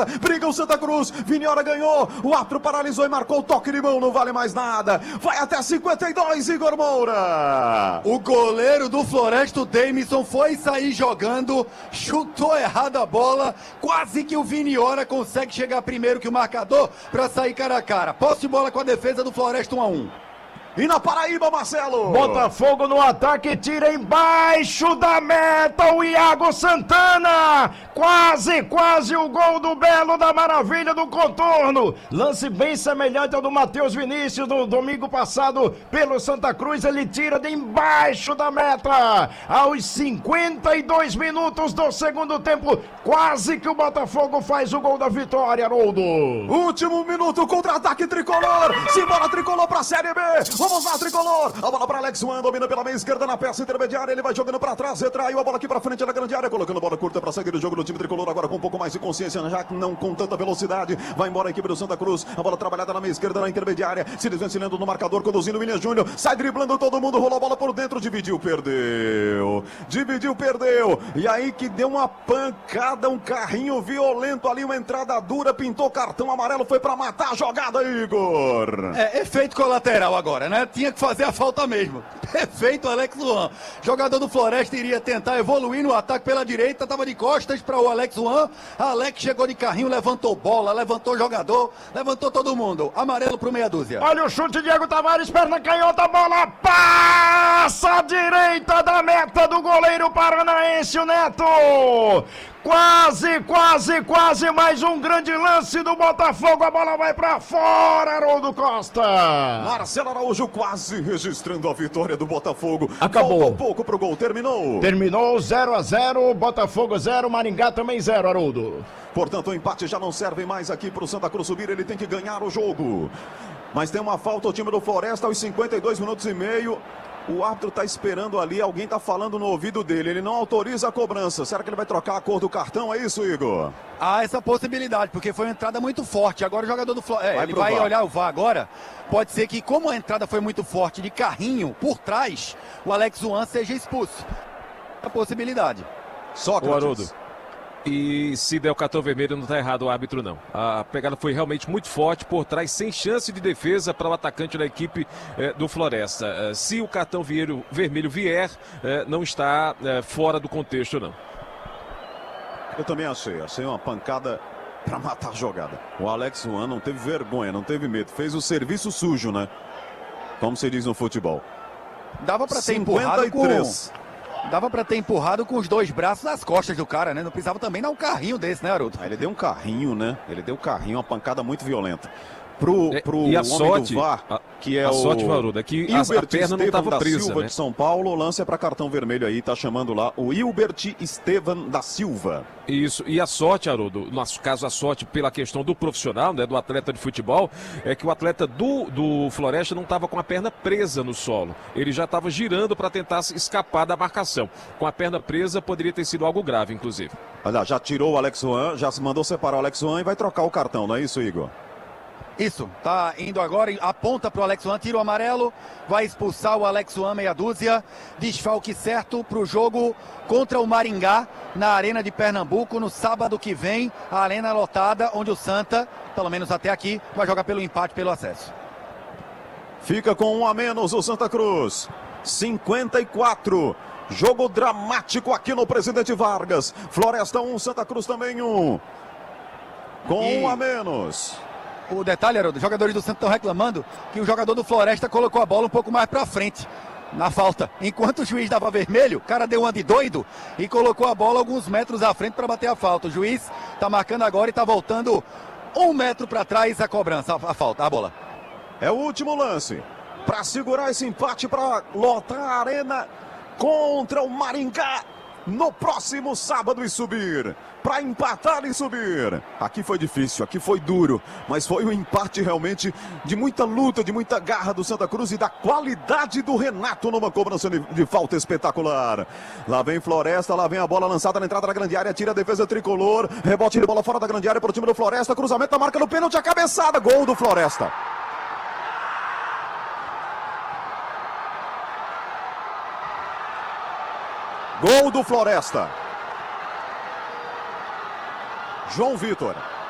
Floresta, briga o Santa Cruz, Viniora ganhou, o árbitro paralisou e marcou o toque de mão, não vale mais nada, vai até 52, Igor Moura. O goleiro do Floresta, o Davidson, foi sair jogando, chutou errado a bola, quase que o Viniora consegue chegar primeiro que o marcador para sair cara a cara. Posse de bola com a defesa do Floresta 1-1. E na Paraíba, Marcelo? Botafogo no ataque, tira embaixo da meta o Iago Santana. Quase o gol do Belo da Maravilha do Contorno. Lance bem semelhante ao do Matheus Vinícius no domingo passado pelo Santa Cruz. Ele tira de embaixo da meta. Aos 52 minutos do segundo tempo, quase que o Botafogo faz o gol da vitória, Haroldo. Último minuto, contra-ataque tricolor. Simbora tricolor pra Série B. Vamos lá, tricolor. A bola para Alex Wan, domina pela meia esquerda na peça intermediária. Ele vai jogando para trás, retraiu a bola aqui para frente na grande área, colocando a bola curta para seguir o jogo do time tricolor. Agora com um pouco mais de consciência, já que não com tanta velocidade. Vai embora a equipe do Santa Cruz. A bola trabalhada na meia esquerda, na intermediária. Se desvencilhando no marcador, conduzindo o William Júnior. Sai driblando todo mundo, rolou a bola por dentro, dividiu, perdeu. E aí que deu uma pancada, um carrinho violento ali, uma entrada dura, pintou cartão amarelo, foi para matar a jogada, Igor. É, efeito colateral agora, né? Tinha que fazer a falta mesmo. Perfeito, Alex Wan. Jogador do Floresta iria tentar evoluir no ataque pela direita, estava de costas para o Alex Wan. Alex chegou de carrinho, levantou bola, levantou jogador, levantou todo mundo. Amarelo pro meia dúzia. Olha o chute, Diego Tavares, perna canhota, bola passa à direita da meta do goleiro paranaense, o Neto. Quase, mais um grande lance do Botafogo, a bola vai pra fora, Haroldo Costa. Marcelo Araújo quase registrando a vitória do Botafogo. Acabou. Faltou pouco pro gol, terminou. Terminou 0-0, Botafogo 0, Maringá também 0, Haroldo. Portanto, o empate já não serve mais aqui pro Santa Cruz subir, ele tem que ganhar o jogo. Mas tem uma falta o time do Floresta aos 52 minutos e meio. O árbitro está esperando ali, alguém está falando no ouvido dele, ele não autoriza a cobrança. Será que ele vai trocar a cor do cartão? É isso, Igor? Há essa possibilidade, porque foi uma entrada muito forte. Agora o jogador do Floresta, ele vai olhar o VAR agora. Pode ser que, como a entrada foi muito forte de carrinho por trás, o Alex Wan seja expulso. A possibilidade. Sócrates. O Haroldo. E se der o cartão vermelho, não está errado o árbitro, não. A pegada foi realmente muito forte por trás, sem chance de defesa para o atacante da equipe do Floresta. Se o cartão vermelho vier, não está fora do contexto, não. Eu também achei uma pancada para matar a jogada. O Alex Wan não teve vergonha, não teve medo, fez o serviço sujo, né? Como se diz no futebol. Dava para ter empurrado Dava pra ter empurrado com os dois braços nas costas do cara, né? Não precisava também dar um carrinho desse, né, Haroldo? Ele deu um carrinho, né? Uma pancada muito violenta. Pro e a homem sorte, do VAR, que é a o... sorte, Haroldo, é que a perna não estava presa, Silva, né? de São Paulo, o lance é para cartão vermelho aí, tá chamando lá o Hilbert Estevan da Silva. Isso, e a sorte, Haroldo, no nosso caso a sorte pela questão do profissional, né, do atleta de futebol, é que o atleta do Floresta não estava com a perna presa no solo. Ele já estava girando para tentar escapar da marcação. Com a perna presa poderia ter sido algo grave, inclusive. Olha, já tirou o Alex Wan, já se mandou separar o Alex Wan e vai trocar o cartão, não é isso, Igor? Isso, tá indo agora, aponta pro Alex Wan, tira o amarelo, vai expulsar o Alex Wan, meia dúzia, desfalque certo pro jogo contra o Maringá, na Arena de Pernambuco, no sábado que vem, a arena lotada, onde o Santa, pelo menos até aqui, vai jogar pelo empate, pelo acesso. Fica com um a menos o Santa Cruz, 54, jogo dramático aqui no Presidente Vargas, Floresta 1, Santa Cruz também 1, com um a menos. O detalhe, Haroldo, os jogadores do Santos estão reclamando que o jogador do Floresta colocou a bola um pouco mais pra frente, na falta. Enquanto o juiz dava vermelho, o cara deu uma de doido e colocou a bola alguns metros à frente para bater a falta. O juiz tá marcando agora e tá voltando 1 metro para trás a cobrança, a falta, a bola. É o último lance para segurar esse empate, para lotar a arena contra o Maringá no próximo sábado e subir, para empatar e subir. Aqui foi difícil, aqui foi duro, mas foi um empate realmente de muita luta, de muita garra do Santa Cruz e da qualidade do Renato numa cobrança de falta espetacular. Lá vem Floresta, lá vem a bola lançada na entrada da grande área, tira a defesa tricolor, rebote de bola fora da grande área para o time do Floresta, cruzamento na marca do pênalti, a cabeçada, gol do Floresta. Gol do Floresta. João Vitor.